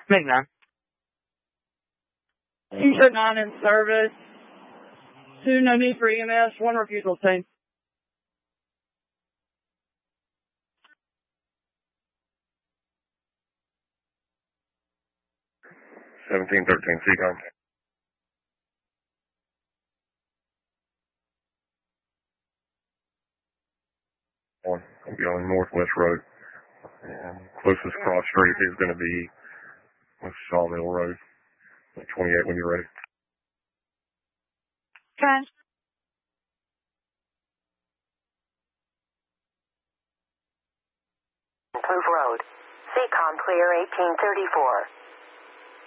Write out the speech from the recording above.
Make 9. T-shirt 9 in service. 2, no need for EMS. 1 refusal team. 1713, CCOM. I'll be on Northwest Road. And closest cross street is going to be with Sawmill Road. 28 when you're ready. Okay. Kloof Road. CCOM clear 1834.